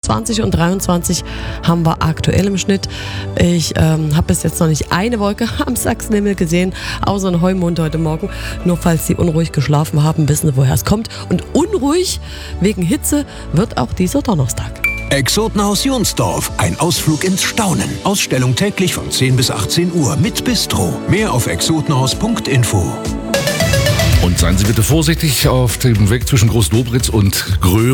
20 und 23 haben wir aktuell im Schnitt. Ich habe bis jetzt noch nicht eine Wolke am Sachsenhimmel gesehen, außer ein Heumond heute Morgen. Nur falls Sie unruhig geschlafen haben, wissen Sie, woher es kommt. Und unruhig wegen Hitze wird auch dieser Donnerstag. Exotenhaus Jonsdorf, ein Ausflug ins Staunen. Ausstellung täglich von 10 bis 18 Uhr mit Bistro. Mehr auf exotenhaus.info. Und seien Sie bitte vorsichtig auf dem Weg zwischen Großlobritz und Gröben.